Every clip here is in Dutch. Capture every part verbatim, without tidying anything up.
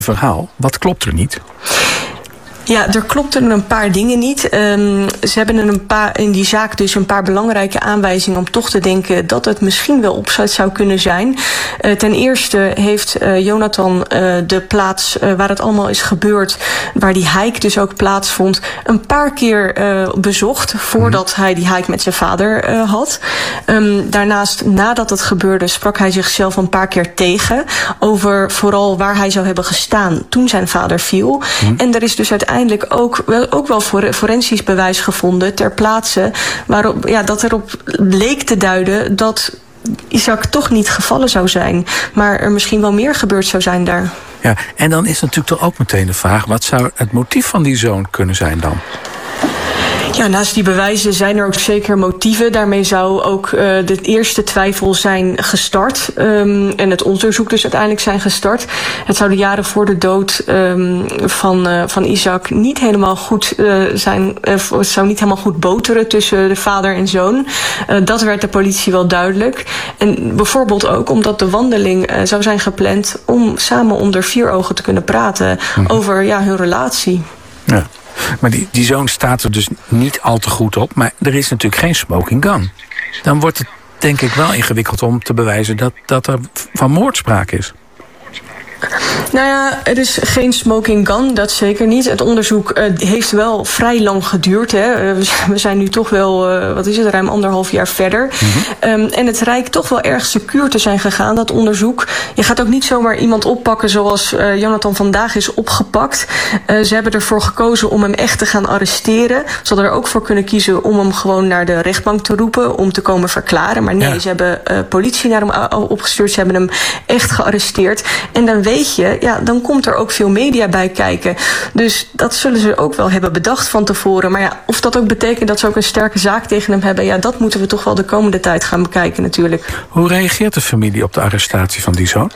verhaal. Wat klopt er niet? Ja, er klopten een paar dingen niet. Um, ze hebben een paar, in die zaak dus een paar belangrijke aanwijzingen om toch te denken dat het misschien wel opzet zou kunnen zijn. Uh, ten eerste heeft uh, Jonathan uh, de plaats uh, waar het allemaal is gebeurd, waar die hike dus ook plaatsvond, een paar keer uh, bezocht voordat hij die hike met zijn vader uh, had. Um, daarnaast, nadat het gebeurde, sprak hij zichzelf een paar keer tegen over vooral waar hij zou hebben gestaan toen zijn vader viel. Mm. En er is dus uiteindelijk ook wel, ook wel forensisch bewijs gevonden ter plaatse waarop ja, dat erop leek te duiden dat Isaac toch niet gevallen zou zijn, maar er misschien wel meer gebeurd zou zijn daar. Ja, en dan is natuurlijk toch ook meteen de vraag, wat zou het motief van die zoon kunnen zijn dan? Ja, naast die bewijzen zijn er ook zeker motieven. Daarmee zou ook uh, de eerste twijfel zijn gestart. Um, en het onderzoek dus uiteindelijk zijn gestart. Het zou de jaren voor de dood um, van, uh, van Isaac niet helemaal goed uh, zijn. Uh, het zou niet helemaal goed boteren tussen de vader en zoon. Uh, dat werd de politie wel duidelijk. En bijvoorbeeld ook omdat de wandeling uh, zou zijn gepland om samen onder vier ogen te kunnen praten mm-hmm. over ja, hun relatie. Ja. Maar die, die zoon staat er dus niet al te goed op. Maar er is natuurlijk geen smoking gun. Dan wordt het denk ik wel ingewikkeld om te bewijzen dat, dat er van moord sprake is. Nou ja, er is geen smoking gun, dat zeker niet. Het onderzoek uh, heeft wel vrij lang geduurd. Hè. Uh, we zijn nu toch wel, uh, wat is het, ruim anderhalf jaar verder. Mm-hmm. Um, en het lijkt toch wel erg secuur te zijn gegaan, dat onderzoek. Je gaat ook niet zomaar iemand oppakken zoals uh, Jonathan vandaag is opgepakt. Uh, ze hebben ervoor gekozen om hem echt te gaan arresteren. Ze hadden er ook voor kunnen kiezen om hem gewoon naar de rechtbank te roepen, om te komen verklaren. Maar nee, ja. ze hebben uh, politie naar hem opgestuurd. Ze hebben hem echt gearresteerd. En dan weet je, ja, dan komt er ook veel media bij kijken. Dus dat zullen ze ook wel hebben bedacht van tevoren. Maar ja, of dat ook betekent dat ze ook een sterke zaak tegen hem hebben, ja, dat moeten we toch wel de komende tijd gaan bekijken natuurlijk. Hoe reageert de familie op de arrestatie van die zoon?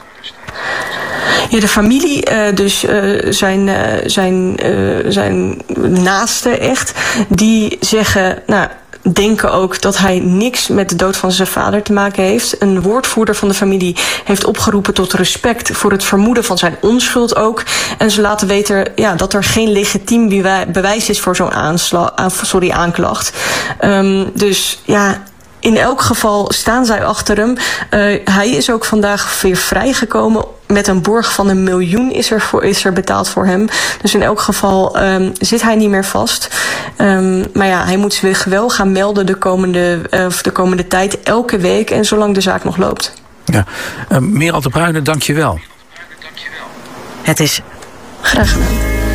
Ja, de familie, uh, dus uh, zijn, uh, zijn, uh, zijn naasten echt, die zeggen, nou, denken ook dat hij niks met de dood van zijn vader te maken heeft. Een woordvoerder van de familie heeft opgeroepen tot respect voor het vermoeden van zijn onschuld ook. En ze laten weten ja, dat er geen legitiem bewijs is voor zo'n aansla- sorry, aanklacht. Um, dus ja, in elk geval staan zij achter hem. Uh, hij is ook vandaag weer vrijgekomen. Met een borg van een miljoen is er, voor, is er betaald voor hem. Dus in elk geval um, zit hij niet meer vast. Um, maar ja, hij moet zich wel gaan melden de komende, uh, de komende tijd, elke week en zolang de zaak nog loopt. Ja, uh, Merel de Bruyne, dank je wel. Het is graag gedaan.